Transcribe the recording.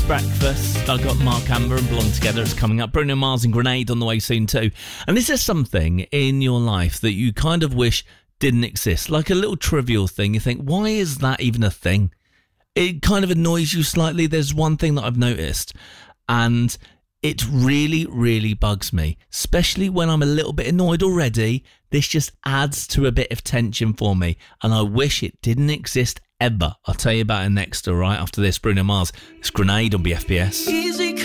Breakfast. I've got Mark Amber and Blonde Together. It's coming up. Bruno Mars and Grenade on the way soon too. And is there something in your life that you kind of wish didn't exist? Like a little trivial thing. You think, why is that even a thing? It kind of annoys you slightly. There's one thing that I've noticed, and it really, really bugs me, especially when I'm a little bit annoyed already. This just adds to a bit of tension for me, and I wish it didn't exist ever. I'll tell you about it next, all right? After this, Bruno Mars. It's Grenade on BFBS. Easy